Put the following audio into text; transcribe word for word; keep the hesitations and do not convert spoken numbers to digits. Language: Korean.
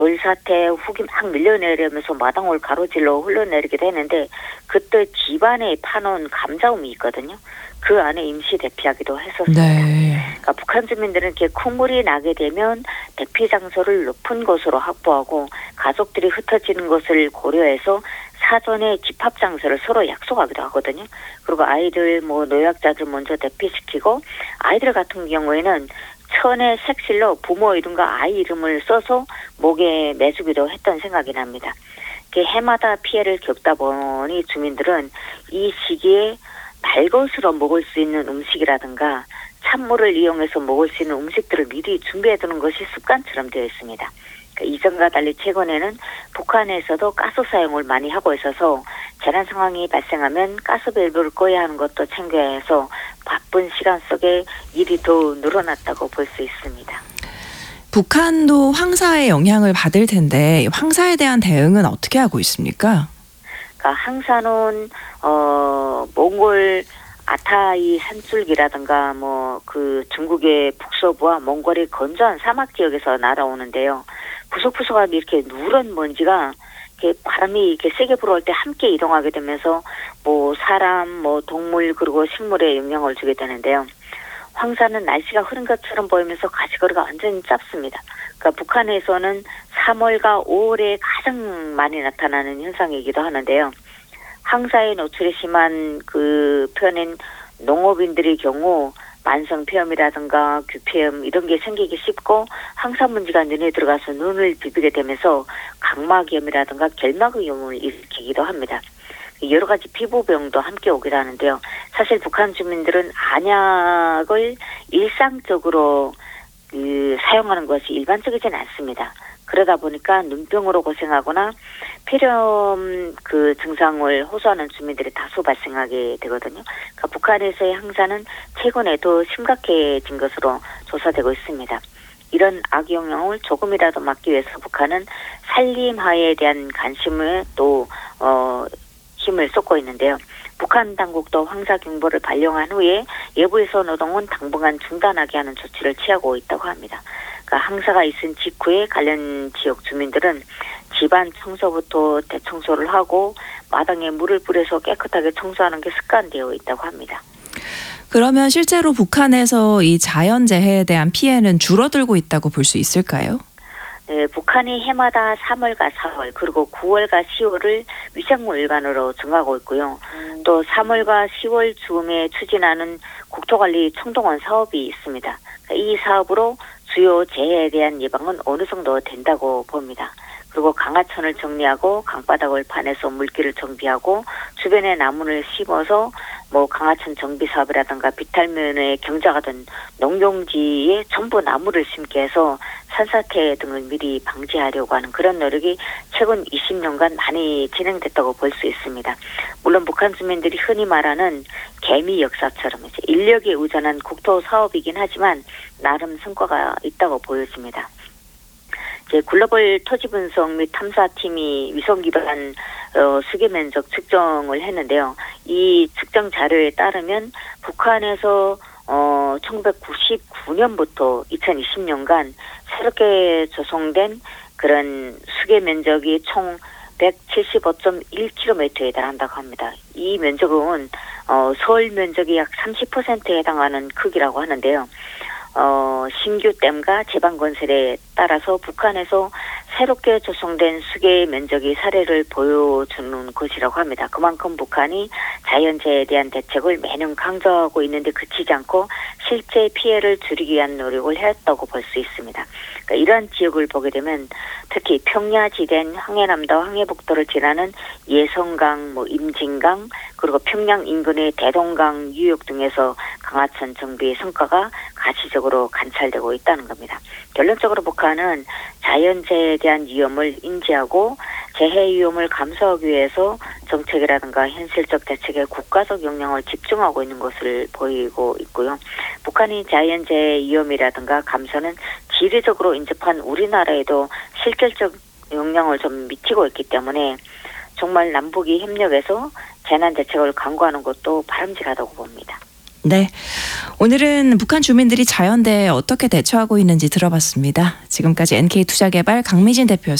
물사태 훅이 막 밀려내리면서 마당을 가로질러 흘러내리기도 했는데 그때 집안에 파놓은 감자움이 있거든요. 그 안에 임시 대피하기도 했었습니다. 네. 그러니까 북한 주민들은 이렇게 콧물이 나게 되면 대피 장소를 높은 곳으로 확보하고 가족들이 흩어지는 것을 고려해서 사전에 집합 장소를 서로 약속하기도 하거든요. 그리고 아이들 뭐 노약자들 먼저 대피시키고 아이들 같은 경우에는 천의 색실로 부모 이름과 아이 이름을 써서 목에 매주기도 했던 생각이 납니다. 해마다 피해를 겪다 보니 주민들은 이 시기에 날것으로 먹을 수 있는 음식이라든가 찬물을 이용해서 먹을 수 있는 음식들을 미리 준비해두는 것이 습관처럼 되어 있습니다. 이전과 달리 최근에는 북한에서도 가스 사용을 많이 하고 있어서 재난 상황이 발생하면 가스밸브를 꺼야 하는 것도 챙겨야 해서 바쁜 시간 속에 일이 더 늘어났다고 볼 수 있습니다. 북한도 황사의 영향을 받을 텐데 황사에 대한 대응은 어떻게 하고 있습니까? 그러니까 황사는 어 몽골 아타이 산줄기라든가 뭐 그 중국의 북서부와 몽골의 건조한 사막 지역에서 날아오는데요. 부석부석하게 이렇게 누런 먼지가 이렇게 바람이 이렇게 세게 불어올 때 함께 이동하게 되면서 뭐 사람, 뭐 동물 그리고 식물에 영향을 주게 되는데요. 황사는 날씨가 흐린 것처럼 보이면서 가시거리가 완전히 짧습니다. 그러니까 북한에서는 삼월과 오월에 가장 많이 나타나는 현상이기도 하는데요. 황사에 노출이 심한 그 편인 농업인들의 경우 만성폐염이라든가 규폐염 이런 게 생기기 쉽고 황사먼지가 눈에 들어가서 눈을 비비게 되면서 각막염이라든가 결막염을 일으키기도 합니다. 여러 가지 피부병도 함께 오기도 하는데요. 사실 북한 주민들은 안약을 일상적으로 그 사용하는 것이 일반적이지는 않습니다. 그러다 보니까 눈병으로 고생하거나 폐렴 그 증상을 호소하는 주민들이 다수 발생하게 되거든요. 그러니까 북한에서의 황사는 최근에 더 심각해진 것으로 조사되고 있습니다. 이런 악영향을 조금이라도 막기 위해서 북한은 산림화에 대한 관심을 또 어, 힘을 쏟고 있는데요. 북한 당국도 황사경보를 발령한 후에 외부에서 노동은 당분간 중단하게 하는 조치를 취하고 있다고 합니다. 그러니까 황사가 있은 직후에 관련 지역 주민들은 집안 청소부터 대청소를 하고 마당에 물을 뿌려서 깨끗하게 청소하는 게 습관되어 있다고 합니다. 그러면 실제로 북한에서 이 자연재해에 대한 피해는 줄어들고 있다고 볼 수 있을까요? 네, 북한이 해마다 삼월과 사월 그리고 구월과 시월을 위생물관으로 정하고 있고요. 음. 또 삼월과 시월 즈음에 추진하는 국토관리 총동원 사업이 있습니다. 이 사업으로 주요 재해에 대한 예방은 어느 정도 된다고 봅니다. 그리고 강하천을 정리하고 강바닥을 파내서 물길을 정비하고 주변에 나무를 심어서 뭐 강하천 정비 사업이라든가 비탈면에 경작하던 농경지에 전부 나무를 심게 해서 산사태 등을 미리 방지하려고 하는 그런 노력이 최근 이십 년간 많이 진행됐다고 볼 수 있습니다. 물론 북한 주민들이 흔히 말하는 개미 역사처럼 이제 인력에 의존한 국토 사업이긴 하지만 나름 성과가 있다고 보여집니다. 이제 글로벌 토지 분석 및 탐사팀이 위성 기반 어, 수계 면적 측정을 했는데요. 이 측정 자료에 따르면 북한에서 어, 천구백구십구 년부터 이천이십 년간 새롭게 조성된 그런 수계 면적이 총 백칠십오 점 일 킬로미터에 달한다고 합니다. 이 면적은 어, 서울 면적이 약 삼십 퍼센트에 해당하는 크기라고 하는데요. 어, 신규 댐과 제방 건설에 따라서 북한에서 새롭게 조성된 수계 면적이 사례를 보여주는 것이라고 합니다. 그만큼 북한이 자연재해에 대한 대책을 매년 강조하고 있는데 그치지 않고 실제 피해를 줄이기 위한 노력을 했다고 볼 수 있습니다. 그러니까 이러한 지역을 보게 되면 특히 평야지대인 황해남도 황해북도를 지나는 예성강, 뭐 임진강, 그리고 평양 인근의 대동강 유역 등에서 강하천 정비의 성과가 가시적으로 관찰되고 있다는 겁니다. 결론적으로 북한은 자연재해에 대한 위험을 인지하고 재해 위험을 감수하기 위해서 정책이라든가 현실적 대책에 국가적 역량을 집중하고 있는 것을 보이고 있고요. 북한이 자연재해 위험이라든가 감소는 지리적으로 인접한 우리나라에도 실질적 영향을 좀 미치고 있기 때문에 정말 남북이 협력해서 재난 대책을 강구하는 것도 바람직하다고 봅니다. 네. 오늘은 북한 주민들이 자연재해에 어떻게 대처하고 있는지 들어봤습니다. 지금까지 엔케이투자개발 강미진 대표였습니다.